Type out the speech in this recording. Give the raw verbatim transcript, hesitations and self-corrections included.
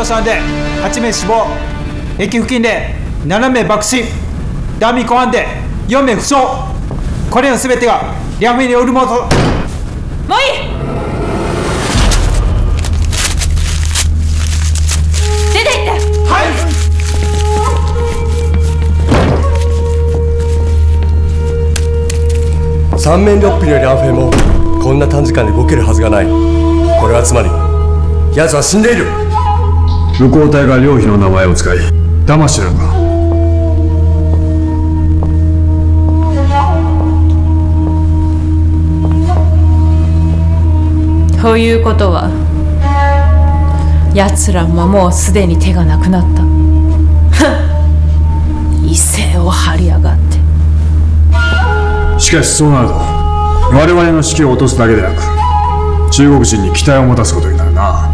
傷者ではちめい死亡、駅付近でななめい爆死、ダミー公安でよんめい負傷。これらの全てがリャフェによるものと。もういい。 出て行って。 はい。 三面六臂のリャンフェイもこんな短時間で動けるはずがない。これはつまり奴は死んでいる。 武工隊が両妃の名前を使い騙してるのか。 ということは奴らももうすでに手がなくなった。威勢を張りやがって。 しかしそうなると我々の士気を落とすだけでなく中国人に期待を持たすことになるな。